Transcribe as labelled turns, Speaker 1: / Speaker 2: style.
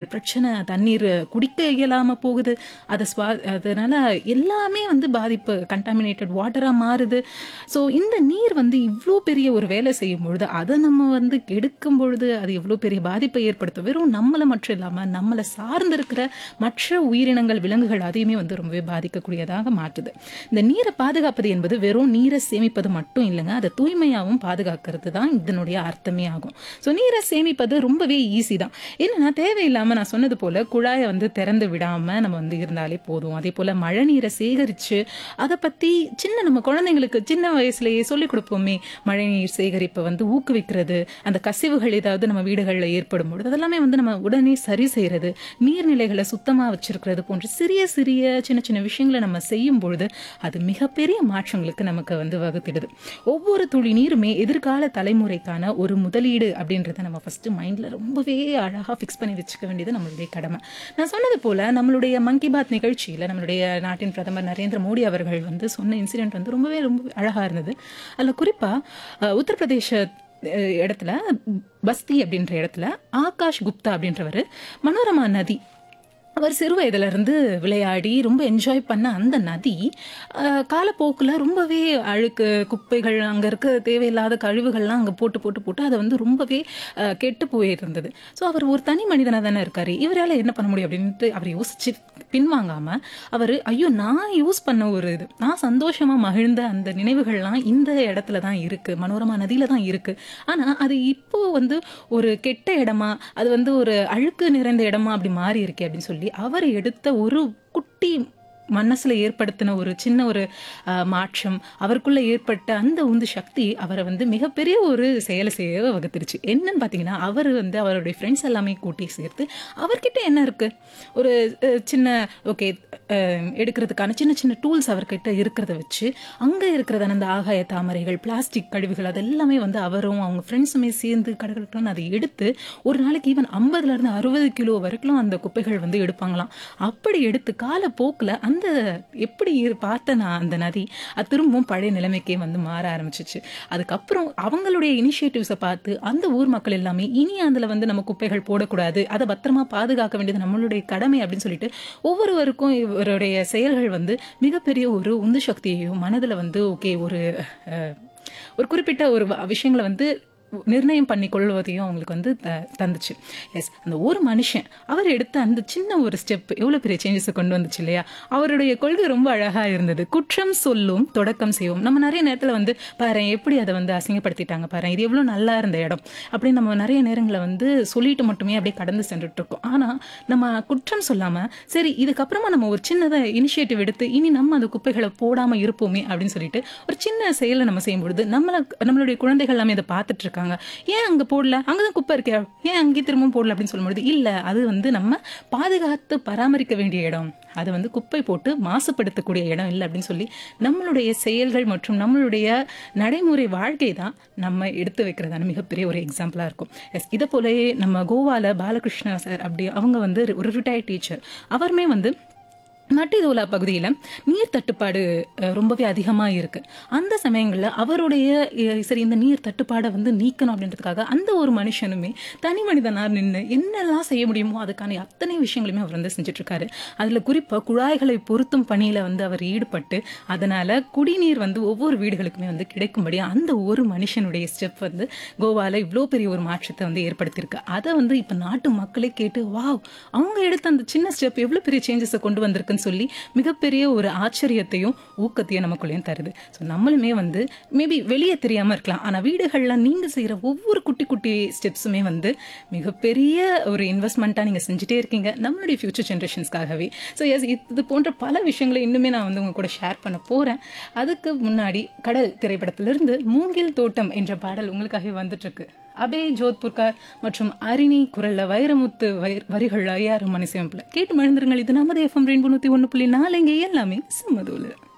Speaker 1: பிரச்சனை, தண்ணீர் குடிக்க இயலாம போகுது. அதனால எல்லாமே வந்து பாதிப்பு, கண்டாமினேட்டட் வாட்டரா மாறுது. ஸோ இந்த நீர் வந்து இவ்ளோ பெரிய ஒரு வேலை செய்யும் பொழுது, அதை நம்ம வந்து கெடுக்கும் பொழுது அது எவ்வளோ பெரிய பாதிப்பை ஏற்படுத்தும். வெறும் நம்மள மட்டும் இல்லாம நம்மளை சார்ந்திருக்கிற மற்ற உயிரினங்கள், விலங்குகள் அதையுமே வந்து ரொம்பவே பாதிக்கக்கூடியதாக மாற்றுது. இந்த நீரை பாதுகாப்பது என்பது வெறும் நீரை சேமிப்பது மட்டும் இல்லைங்க, அதை தூய்மையாகவும் பாதுகாக்கிறது தான் இதனுடைய அர்த்தமே ஆகும். ஸோ நீரை சேமிப்பது ரொம்பவே ஈஸி தான். என்னன்னா, தேவையில்லாம நான் சொன்னது போல குழாயை வந்து திறந்து விடாம நம்ம வந்து இருந்தாலே போதும். அதே போல மழை நீரை சேகரிச்சு அதை பத்தி நம்ம குழந்தைங்களுக்கு சின்ன வயசுலயே சொல்லிக் கொடுப்போமே, மழை நீர் சேகரிப்பை வந்து ஊக்குவிக்கிறது, அந்த கசிவுகள் ஏதாவது நம்ம வீடுகளில் ஏற்படும் பொழுது அதெல்லாமே வந்து நம்ம உடனே சரி செய்யறது, நீர்நிலைகளை சுத்தமா வச்சிருக்கிறது போன்ற சிறிய சிறிய சின்ன சின்ன விஷயங்களை நம்ம செய்யும் பொழுது அது மிகப்பெரிய மாற்றங்களுக்கு நமக்கு வந்து வகுத்திடுது. ஒவ்வொரு துளி நீருமே எதிர்கால தலைமுறைக்கான ஒரு முதலீடு அப்படின்றத நம்ம ஃபர்ஸ்ட் மைண்ட்ல ரொம்பவே அழகா ஃபிக்ஸ் பண்ணி வச்சுக்க வேண்டியது நம்மளுடைய கடமை. நான் சொன்னது போல நம்மளுடைய மன் கி பாத் நிகழ்ச்சியில நம்மளுடைய நாட்டின் பிரதமர் நரேந்திர மோடி அவர்கள் வந்து சொன்ன இன்சிடென்ட் வந்து ரொம்ப அழகா இருந்தது. அதுல குறிப்பா உத்தரப்பிரதேச இடத்துல பஸ்தி அப்படின்ற இடத்துல ஆகாஷ் குப்தா அப்படின்றவர் மனோரமா நதி, அவர் சிறு வயதுல இருந்து விளையாடி ரொம்ப என்ஜாய் பண்ண அந்த நதி காலப்போக்கில் ரொம்பவே அழுக்கு, குப்பைகள், அங்கே இருக்க தேவையில்லாத கழிவுகள்லாம் அங்கே போட்டு போட்டு போட்டு அதை வந்து ரொம்பவே கெட்டு போயிருந்தது. ஸோ அவர் ஒரு தனி மனிதனாக தானே இருக்காரு, இவரால் என்ன பண்ண முடியும் அப்படின்ட்டு அவர் யோசிச்சு பின்வாங்காம அவர் ஐயோ நான் யூஸ் பண்ண ஒரு இது, நான் சந்தோஷமா மகிழ்ந்த அந்த நினைவுகள்லாம் இந்த இடத்துல தான் இருக்கு, மனோரமா நதியில தான் இருக்கு. ஆனா அது இப்போ வந்து ஒரு கெட்ட இடமா, அது வந்து ஒரு அழுக்கு நிறைந்த இடமா அப்படி மாறி இருக்கே அப்படின்னு சொல்லி அவர் எடுத்த ஒரு குட்டி மனசுல ஏற்படுத்தின ஒரு சின்ன ஒரு மாற்றம், அவருக்குள்ள ஏற்பட்ட அந்த உந்து சக்தி அவரை வந்து மிகப்பெரிய ஒரு செயலை செய்ய வகுத்துருச்சு. என்னன்னு பாத்தீங்கன்னா, அவர் வந்து அவருடைய ஃப்ரெண்ட்ஸ் எல்லாமே கூட்டி சேர்த்து அவர்கிட்ட என்ன இருக்கு, ஒரு சின்ன ஓகே எடுக்கிறதுக்கான சின்ன சின்ன டூல்ஸ் அவர்கிட்ட இருக்கிறத வச்சு அங்க இருக்கிறதான அந்த ஆகாய தாமரைகள், பிளாஸ்டிக் கழிவுகள், அதெல்லாமே வந்து அவரும் அவங்க ஃப்ரெண்ட்ஸுமே சேர்ந்து கடற்கடன்னு அதை எடுத்து ஒரு நாளைக்கு ஈவன் 50 இருந்து 60 கிலோ வரைக்கும் அந்த குப்பைகள் வந்து எடுப்பாங்களாம். அப்படி எடுத்து காலப்போக்கில் அந்த எப்படி பார்த்த நான் அந்த நதி அது திரும்பவும் பழைய நிலைமைக்கே வந்து மாற ஆரம்பிச்சிச்சு. அதுக்கப்புறம் அவங்களுடைய இனிஷியேட்டிவ்ஸை பார்த்து அந்த ஊர் மக்கள் எல்லாமே இனி அதில் வந்து நம்ம குப்பைகள் போடக்கூடாது, அதை பத்திரமா பாதுகாக்க வேண்டியது நம்மளுடைய கடமை அப்படின்னு சொல்லிட்டு ஒவ்வொருவருக்கும் இவருடைய செயல்கள் வந்து மிகப்பெரிய ஒரு உந்து சக்தியையும் மனதில் வந்து ஓகே ஒரு குறிப்பிட்ட ஒரு விஷயங்களை வந்து நிர்ணயம் பண்ணி கொள்வதையும் அவங்களுக்கு வந்து தந்துச்சு. எஸ், அந்த ஒரு மனுஷன் அவர் எடுத்த அந்த சின்ன ஒரு ஸ்டெப் எவ்வளோ பெரிய சேஞ்சஸை கொண்டு வந்துச்சு இல்லையா. அவருடைய கொள்கை ரொம்ப அழகாக இருந்தது. குற்றம் சொல்லும் தொடக்கம் செய்வோம். நம்ம நிறைய நேரத்தில் வந்து பாரு எப்படி அதை வந்து அசிங்கப்படுத்திட்டாங்க, பாரு இது எவ்வளோ நல்லா இருந்த இடம் அப்படின்னு நம்ம நிறைய நேரங்களை வந்து சொல்லிட்டு மட்டுமே அப்படியே கடந்து சென்றுட்டு இருக்கோம். ஆனால் நம்ம குற்றம் சொல்லாமல் சரி இதுக்கப்புறமா நம்ம ஒரு சின்னதை இனிஷியேட்டிவ் எடுத்து இனி நம்ம அந்த குப்பைகளை போடாமல் இருப்போமே அப்படின்னு சொல்லிட்டு ஒரு சின்ன செயலை நம்ம செய்யும்பொழுது நம்மளுடைய குழந்தைகள் எல்லாமே அதை பார்த்துட்டு இருக்காங்க. ஏன் அங்க போடல, அங்கதான் குப்பை இருக்கே, ஏன் அங்கே திரும்பவும் போடல அப்படின்னு சொல்லும்போது இல்ல அது வந்து நம்ம பாதுகாத்து பராமரிக்க வேண்டிய இடம், அது வந்து குப்பை போட்டு மாசுபடுத்தக்கூடிய இடம் இல்லை அப்படின்னு சொல்லி நம்மளுடைய செயல்கள் மற்றும் நம்மளுடைய நடைமுறை வாழ்க்கை தான் நம்ம எடுத்து வைக்கிறதான மிகப்பெரிய ஒரு எக்ஸாம்பிளா இருக்கும். எஸ், இதை போலயே நம்ம கோவால பாலகிருஷ்ணா சார் அப்படி அவங்க வந்து ஒரு ரிட்டையர்ட் டீச்சர், அவருமே வந்து மட்டிதோலா பகுதியில் நீர் தட்டுப்பாடு ரொம்பவே அதிகமாக இருக்குது. அந்த சமயங்களில் அவருடைய சரி இந்த நீர் தட்டுப்பாடை வந்து நீக்கணும் அப்படின்றதுக்காக அந்த ஒரு மனுஷனுமே தனி மனிதனாக நின்று என்னெல்லாம் செய்ய முடியுமோ அதுக்கான அத்தனை விஷயங்களுமே அவர் வந்து செஞ்சிட்ருக்காரு. அதில் குறிப்பாக குழாய்களை பொருத்தும் பணியில் வந்து அவர் ஈடுபட்டு அதனால் குடிநீர் வந்து ஒவ்வொரு வீடுகளுக்குமே வந்து கிடைக்கும்படி அந்த ஒரு மனுஷனுடைய ஸ்டெப் வந்து கோவாவில் இவ்வளோ பெரிய ஒரு மாற்றத்தை வந்து ஏற்படுத்தியிருக்கு. அதை வந்து இப்போ நாட்டு மக்களே கேட்டு வாவ் அவங்க எடுத்த அந்த சின்ன ஸ்டெப் எவ்வளோ பெரிய சேஞ்சஸை கொண்டு வந்திருக்குன்னு சொல்லி மிகப்பெரிய ஒரு ஆச்சரியத்தையும் ஊக்கத்தையும் நமக்குள்ளேயும் தருது. ஸோ நம்மளுமே வந்து மேபி வெளியே தெரியாமல் இருக்கலாம், ஆனால் வீடுகளில் நீங்கள் செய்கிற ஒவ்வொரு குட்டி குட்டி ஸ்டெப்ஸுமே வந்து மிகப்பெரிய ஒரு இன்வெஸ்ட்மெண்ட்டாக நீங்கள் செஞ்சுட்டே இருக்கீங்க நம்மளுடைய ஃபியூச்சர் ஜென்ரேஷன்ஸ்க்காகவே. ஸோ எஸ், இது போன்ற பல விஷயங்களை இன்னுமே நான் வந்து உங்க கூட ஷேர் பண்ண போகிறேன். அதுக்கு முன்னாடி கடல் திரைப்படத்திலிருந்து மூங்கில் தோட்டம் என்ற பாடல் உங்களுக்காகவே வந்துட்டு இருக்கு. அபே ஜோத்புர்கர் மற்றும் அரிணி குரல்ல வைரமுத்து வரிகள் ஐயாறு மணிசேம்பில் கேட்டு மழுந்துருங்கள். இது நமது FM 101.4 இங்கே எல்லாமே சமதூல.